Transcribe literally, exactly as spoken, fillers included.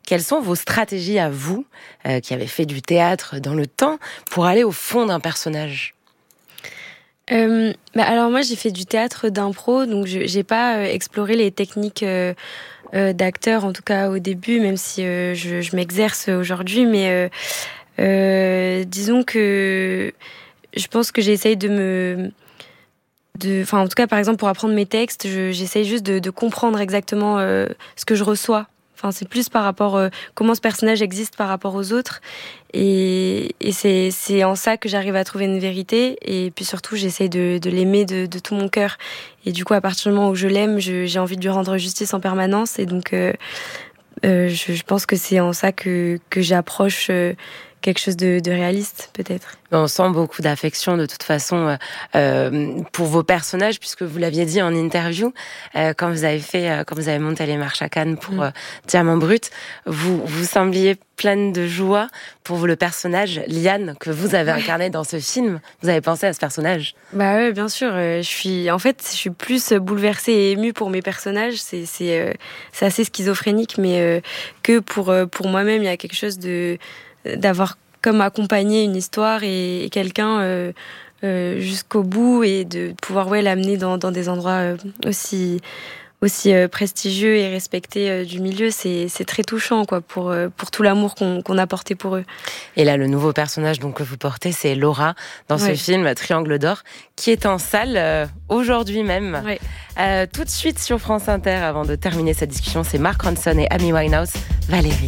quelles sont vos stratégies à vous, euh, qui avez fait du théâtre dans le temps, pour aller au fond d'un personnage ? Euh, bah alors moi j'ai fait du théâtre d'impro, donc je, j'ai pas euh, exploré les techniques euh, euh, d'acteur, en tout cas au début, même si euh, je, je m'exerce aujourd'hui, mais euh, euh, disons que je pense que j'essaye de me... De, enfin, en tout cas, par exemple, pour apprendre mes textes, je, j'essaye juste de, de comprendre exactement euh, ce que je reçois. Enfin, c'est plus par rapport euh, comment ce personnage existe par rapport aux autres, et, et c'est, c'est en ça que j'arrive à trouver une vérité. Et puis surtout, j'essaye de, de l'aimer de, de tout mon cœur. Et du coup, à partir du moment où je l'aime, je, j'ai envie de lui rendre justice en permanence. Et donc, euh, euh, je, je pense que c'est en ça que que j'approche euh, quelque chose de, de réaliste, peut-être. On sent beaucoup d'affection de toute façon euh, pour vos personnages, puisque vous l'aviez dit en interview, euh, quand vous avez fait, euh, quand vous avez monté les marches à Cannes pour euh, Diamant Brut, vous vous sembliez pleine de joie pour le personnage Liane que vous avez incarné dans ce film. Vous avez pensé à ce personnage ? Bah ouais, bien sûr. Euh, je suis, en fait, je suis plus bouleversée et émue pour mes personnages. C'est c'est euh, c'est assez schizophrénique, mais euh, que pour euh, pour moi-même, il y a quelque chose de d'avoir comme accompagné une histoire et, et quelqu'un euh, euh, jusqu'au bout, et de pouvoir ouais l'amener dans dans des endroits euh, aussi aussi euh, prestigieux et respectés euh, du milieu. C'est c'est très touchant, quoi, pour euh, pour tout l'amour qu'on qu'on a porté pour eux. Et là, le nouveau personnage donc que vous portez, c'est Laura dans ce ouais. film Triangle d'or, qui est en salle euh, aujourd'hui même. Ouais. Euh, tout de suite sur France Inter, avant de terminer cette discussion, c'est Mark Ronson et Amy Winehouse, Valérie.